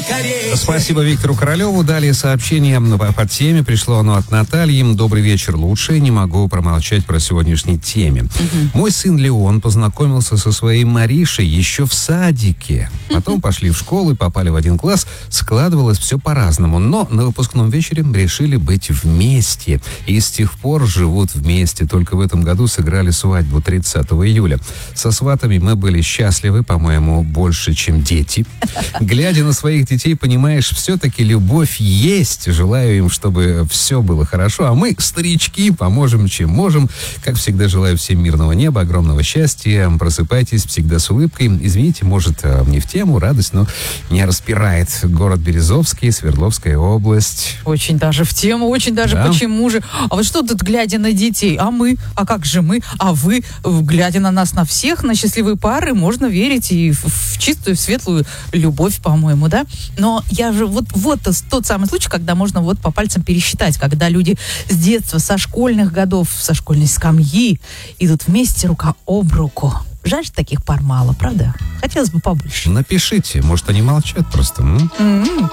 Спасибо Виктору Королеву. Далее сообщение по теме. Пришло оно от Натальи. Добрый вечер, лучшие. Не могу промолчать про сегодняшней теме. Мой сын Леон познакомился со своей Маришей еще в садике. Потом пошли в школу и попали в один класс. Складывалось все по-разному. Но на выпускном вечере решили быть вместе. И с тех пор живут вместе. Только в этом году сыграли свадьбу 30 июля. Со сватами мы были счастливы, по-моему, больше, чем дети. Глядя на своих детей, понимаешь, все-таки любовь есть. Желаю им, чтобы все было хорошо. А мы, старички, поможем, чем можем. Как всегда, желаю всем мирного неба, огромного счастья. Просыпайтесь всегда с улыбкой. Извините, может, не в тему, радость, но меня распирает. Город Березовский, Свердловская область. Очень даже в тему, очень даже да. Почему же? А вот что тут, глядя на детей? А мы? А как же мы? А вы? Глядя на нас, на всех, на счастливые пары, можно верить и в чистую, светлую любовь, по-моему, да? Но я же вот тот самый случай, когда можно вот по пальцам пересчитать, когда люди с детства, со школьных годов, со школьной скамьи идут вместе рука об руку. Жаль, что таких пар мало, правда? Хотелось бы побольше. Напишите, может, они молчат просто.